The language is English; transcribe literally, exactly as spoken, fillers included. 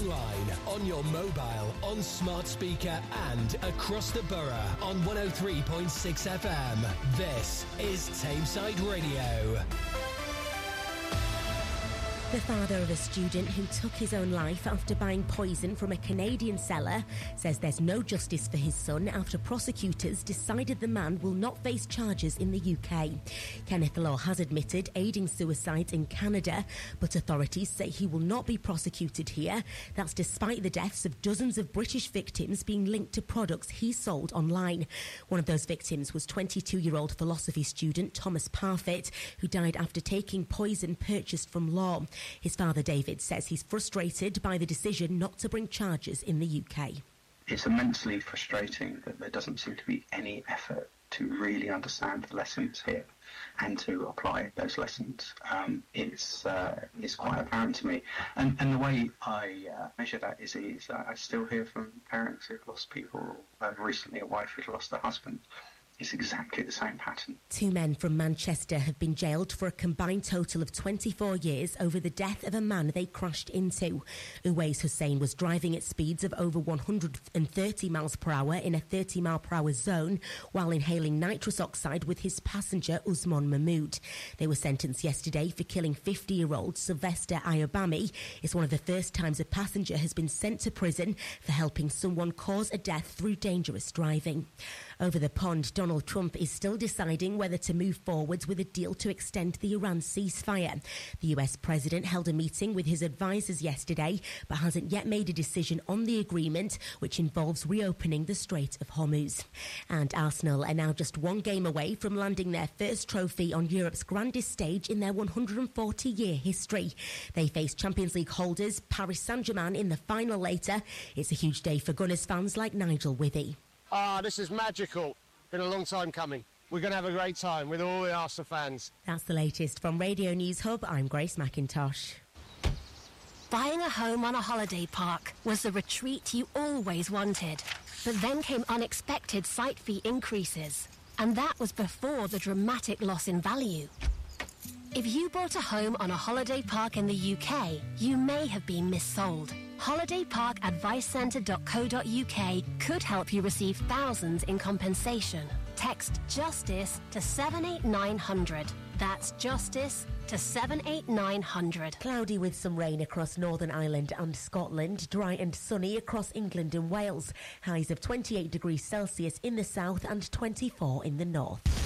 online, on your mobile, on smart speaker and across the borough on one oh three point six F M. This is Tameside Radio. The father of a student who took his own life after buying poison from a Canadian seller says there's no justice for his son after prosecutors decided the man will not face charges in the U K. Kenneth Law has admitted aiding suicides in Canada, but authorities say he will not be prosecuted here. That's despite the deaths of dozens of British victims being linked to products he sold online. One of those victims was twenty-two-year-old philosophy student Thomas Parfitt, who died after taking poison purchased from Law. His father, David, says he's frustrated by the decision not to bring charges in the U K. It's immensely frustrating that there doesn't seem to be any effort to really understand the lessons here and to apply those lessons. Um, it's uh, it's quite apparent to me. And, and the way I uh, measure that is, is uh, I still hear from parents who've lost people, uh, recently a wife who'd lost her husband. It's exactly the same pattern. Two men from Manchester have been jailed for a combined total of twenty-four years over the death of a man they crashed into. Uwais Hussein was driving at speeds of over one hundred thirty miles per hour in a thirty mile per hour zone while inhaling nitrous oxide with his passenger Usman Mahmood. They were sentenced yesterday for killing fifty-year-old Sylvester Ayobami. It's one of the first times a passenger has been sent to prison for helping someone cause a death through dangerous driving. Over the pond, Donald Trump is still deciding whether to move forwards with a deal to extend the Iran ceasefire. The U S president held a meeting with his advisors yesterday, but hasn't yet made a decision on the agreement, which involves reopening the Strait of Hormuz. And Arsenal are now just one game away from landing their first trophy on Europe's grandest stage in their one hundred forty year history. They face Champions League holders Paris Saint-Germain in the final later. It's a huge day for Gunners fans like Nigel Withy. Ah, this is magical. Been a long time coming. We're going to have a great time with all the Arsenal fans. That's the latest from Radio News Hub. I'm Grace McIntosh. Buying a home on a holiday park was the retreat you always wanted. But then came unexpected site fee increases. And that was before the dramatic loss in value. If you bought a home on a holiday park in the U K, you may have been missold. holiday park advice centre dot co dot uk could help you receive thousands in compensation. Text JUSTICE to seven eight nine hundred. That's JUSTICE to seven eight nine hundred. Cloudy with some rain across Northern Ireland and Scotland. Dry and sunny across England and Wales. Highs of twenty-eight degrees Celsius in the south and twenty-four in the north.